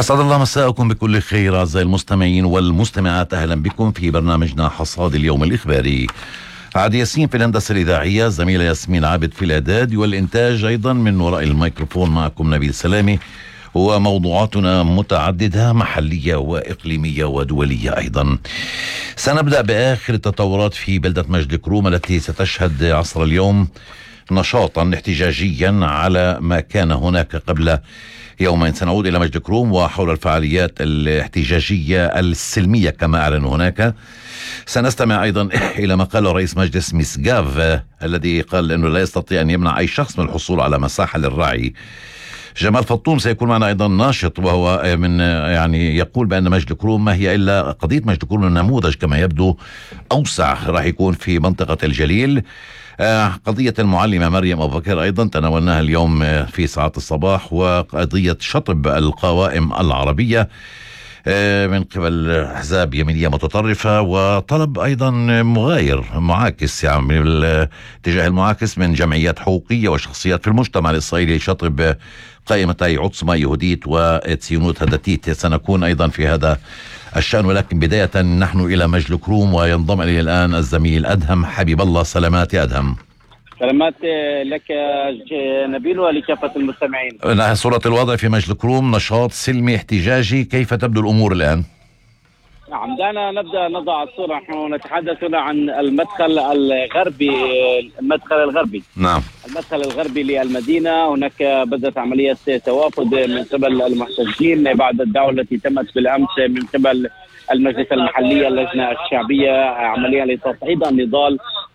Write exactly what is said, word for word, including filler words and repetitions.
أسعد الله مساءكم بكل خير أعزائي المستمعين والمستمعات. أهلا بكم في برنامجنا حصاد اليوم الإخباري. عادي ياسين في الهندسة الإذاعية، زميلة ياسمين عابد في الإعداد والإنتاج، أيضا من وراء الميكروفون معكم نبيل سلامي. وموضوعاتنا متعددة، محلية وإقليمية ودولية أيضا. سنبدأ بآخر التطورات في بلدة مجد كروم التي ستشهد عصر اليوم نشاطا احتجاجيا على ما كان هناك قبل يومين. سنعود إلى مجد كروم وحول الفعاليات الاحتجاجية السلمية كما أعلن هناك. سنستمع أيضا إلى ما قال رئيس مجلس مسقاف الذي قال أنه لا يستطيع أن يمنع أي شخص من الحصول على مساحة للرعي. جمال فطوم سيكون معنا أيضا ناشط، وهو من يعني يقول بأن مجد كروم ما هي إلا قضية مجد كروم النموذج كما يبدو أوسع، راح يكون في منطقة الجليل. قضية المعلمة مريم أبو بكر أيضا تناولناها اليوم في ساعات الصباح، وقضية شطب القوائم العربية من قبل أحزاب يمينية متطرفة، وطلب أيضا مغاير معاكس يعني الاتجاه المعاكس من جمعيات حقوقية وشخصيات في المجتمع الإسرائيلي لشطب قائمتي عتصمة يهوديت وتسيونوت هدتيت. سنكون أيضا في هذا الشأن، ولكن بداية نحن إلى مجد كروم وينضم إليه الآن الزميل أدهم حبيب الله. سلامات يا أدهم. سلامات لك نبيل ولكافة المستمعين. صورة الوضع في مجد كروم، نشاط سلمي احتجاجي، كيف تبدو الأمور الآن؟ نعم، دعنا نبدأ نضع الصورة. نحن نتحدث هنا عن المدخل الغربي المدخل الغربي نعم المدخل الغربي للمدينة. هناك بدأت عملية توافد من قبل المحتجين بعد الدعوة التي تمت بالأمس من قبل المجلس المحلي اللجنة الشعبية، عملية لتصعيد النضال